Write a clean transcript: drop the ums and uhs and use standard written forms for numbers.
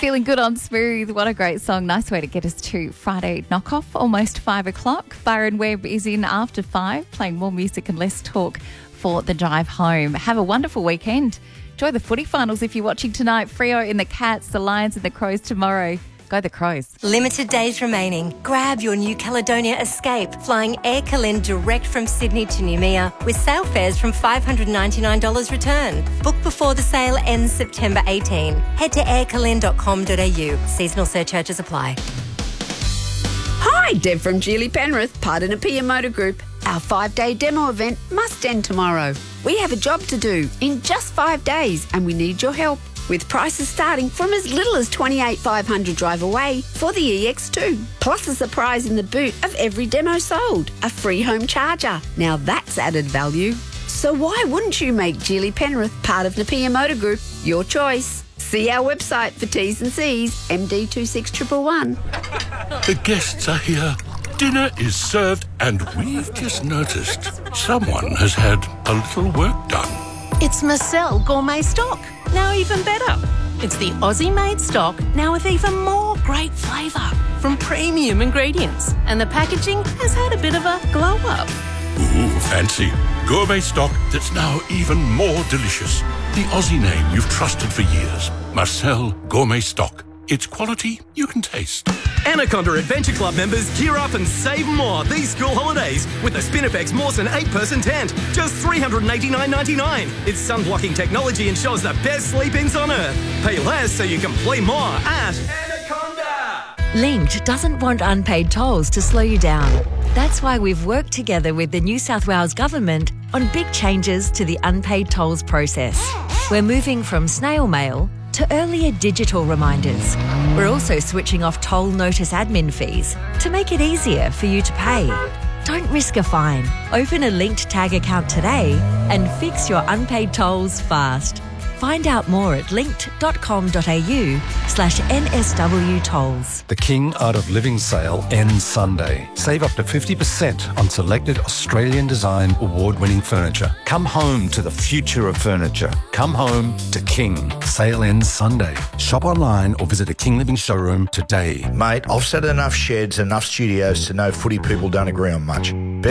Feeling good on Smooth. What a great song. Nice way to get us to Friday knockoff, almost 5 o'clock. Byron Webb is in after 5, playing more music and less talk for the drive home. Have a wonderful weekend. Enjoy the footy finals if you're watching tonight. Freo in the Cats, the Lions and the Crows tomorrow. Go the Crows. Limited days remaining. Grab your New Caledonia Escape, flying Air Calen direct from Sydney to Noumea with sale fares from $599 return. Book before the sale ends September 18. Head to aircalen.com.au. Seasonal surcharges apply. Hi, Deb from Geely Penrith, part of Napier Motor Group. Our 5-day demo event must end tomorrow. We have a job to do in just 5 days and we need your help. With prices starting from as little as $28,500 drive away for the EX2. Plus a surprise in the boot of every demo sold, a free home charger. Now that's added value. So why wouldn't you make Geely Penrith part of Napier Motor Group your choice? See our website for T's and C's, MD26111. The guests are here. Dinner is served and we've just noticed someone has had a little work done. It's Marcel Gourmet Stock, now even better. It's the Aussie-made stock, now with even more great flavour from premium ingredients. And the packaging has had a bit of a glow-up. Ooh, fancy. Gourmet stock that's now even more delicious. The Aussie name you've trusted for years. Marcel Gourmet Stock. It's quality you can taste. Anaconda Adventure Club members gear up and save more these school holidays with the Spinifex Mawson 8-person tent. Just $389.99. Its sun-blocking technology ensures the best sleep-ins on Earth. Pay less so you can play more at Anaconda. Linked doesn't want unpaid tolls to slow you down. That's why we've worked together with the New South Wales Government on big changes to the unpaid tolls process. We're moving from snail mail to earlier digital reminders. We're also switching off toll notice admin fees to make it easier for you to pay. Don't risk a fine. Open a Linked Tag account today and fix your unpaid tolls fast. Find out more at linked.com.au/NSW tolls. The King Art of Living sale ends Sunday. Save up to 50% on selected Australian design award-winning furniture. Come home to the future of furniture. Come home to King. Sale ends Sunday. Shop online or visit a King Living showroom today. Mate, I've set enough sheds, enough studios to know footy people don't agree on much.